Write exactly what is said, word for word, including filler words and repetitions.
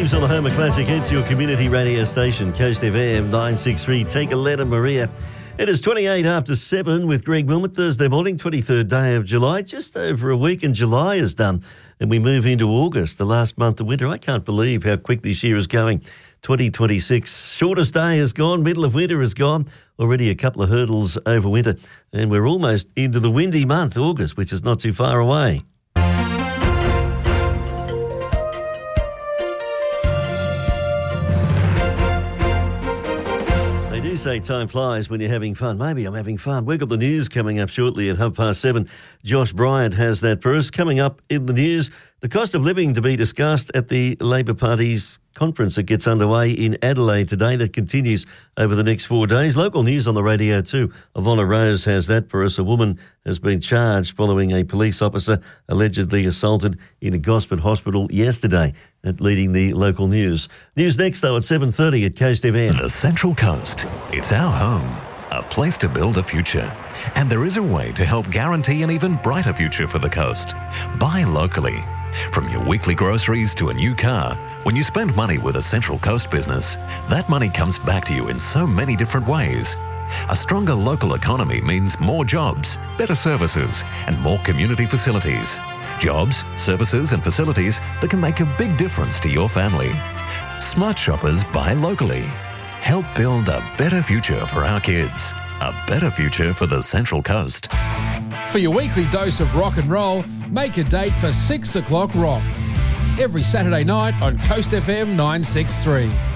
News on the home of classic hits, your community radio station, Coast F M nine sixty-three. Take a letter, Maria. It is twenty-eight after seven with Greg Wilmot, Thursday morning, twenty-third day of July. Just over a week and July is done. And we move into August, the last month of winter. I can't believe how quick this year is going. twenty twenty-six, shortest day is gone, middle of winter is gone. Already a couple of hurdles over winter. And we're almost into the windy month, August, which is not too far away. They do say time flies when you're having fun. Maybe I'm having fun. We've got the news coming up shortly at half past seven. Josh Bryant has that for us. Coming up in the news, the cost of living to be discussed at the Labor Party's conference that gets underway in Adelaide today. That continues over the next four days. Local news on the radio too. Ivonna Rose has that for us. A woman has been charged following a police officer allegedly assaulted in a Gosford hospital yesterday. That leading the local news. News next though at seven thirty at Coast F M. The Central Coast. It's our home. A place to build a future. And there is a way to help guarantee an even brighter future for the coast. Buy locally. From your weekly groceries to a new car, when you spend money with a Central Coast business, that money comes back to you in so many different ways. A stronger local economy means more jobs, better services, and more community facilities. Jobs, services, and facilities that can make a big difference to your family. Smart shoppers buy locally. Help build a better future for our kids. A better future for the Central Coast. For your weekly dose of rock and roll, make a date for six o'clock rock. Every Saturday night on Coast F M nine sixty-three.